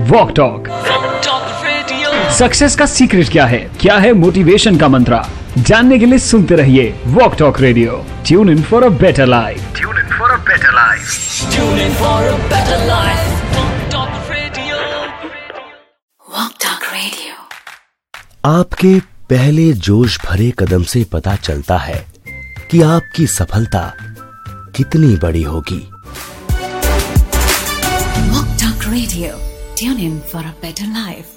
Walk talk. Success का secret क्या है मोटिवेशन का मंत्र, जानने के लिए सुनते रहिए walk talk radio. Tune in for a better life. Tune in for a better life. Tune in for a better life. Walk talk radio. Walk talk radio. आपके पहले जोश भरे कदम से पता चलता है कि आपकी सफलता कितनी बड़ी होगी। Walk talk radio, tune in for a better life.